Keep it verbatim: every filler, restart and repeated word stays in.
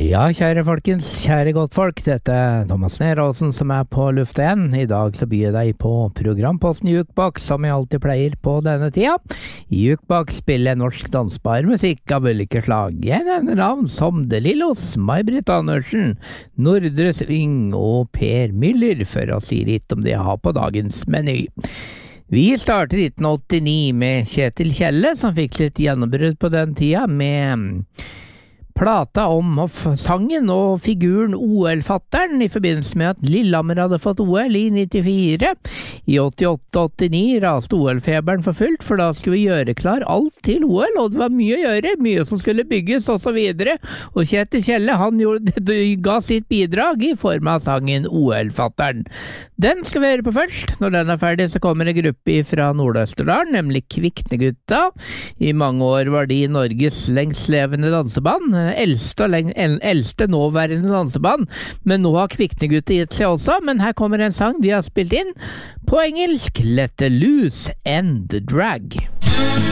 Ja, kjære folkens, kjære godtfolk, dette er Thomas Neråsen som er på lufta igjen. I dag så byr jeg deg på programposten Jukebox, som jeg alltid pleier på denne tida. I Jukebox spiller jeg norsk dansbar musikk av ulike slag. Jeg nevner navn som De Lillos, May-Britt Andersen, Nordre Sving og Per Müller, for å si litt om det jeg har på dagens meny. Vi starter i nitten åttini med Kjetil Kjelle, som fikk litt gjennombrudd på den tida, med plata om sangen og figuren O L-fatteren i forbindelse med at Lillehammer hadde fått O L i nittifire. I åttiåtte åttini raste O L-feberen for fullt, for da skulle vi gjøre klar alt til O L, og det var mye å gjøre, mye som skulle bygges og så videre. Og Kjetil Kjelle, han gjorde, ga sitt bidrag i form av sangen O L-fatteren. Den skal vi høre på først. Når den er ferdig, så kommer en gruppe fra Nord-Østerdalen, nemlig Kviknegutta. I mange år var de Norges lengst levende danseband, eldste og leng, eldste nåværende danseband, men nå har Kviknegutta gitt seg også. Men her kommer en sang de har spilt inn på engelsk, Let the Loose and Drag.